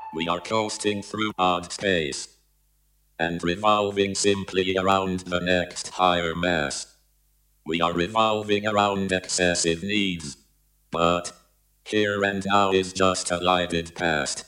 We are coasting through odd space and revolving simply around the next higher mass. We are revolving around excessive needs, but here and now is just a lighted past.